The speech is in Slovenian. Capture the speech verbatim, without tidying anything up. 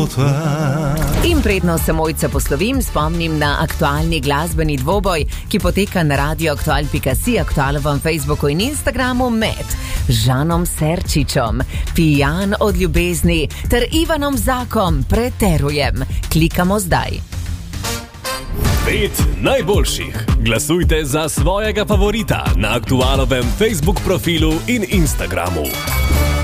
te. In predno se Mojca poslovim, spomnim na aktualni glasbeni dvoboj, ki poteka na radio aktual pika si, aktualovem Facebooku in Instagramu med Žanom Serčičem, Pijan od ljubezni, ter Ivanom Zakom, Preterujem. Klikamo zdaj. Pet najboljših. Glasujte za svojega favorita na aktualovem Facebook profilu in Instagramu.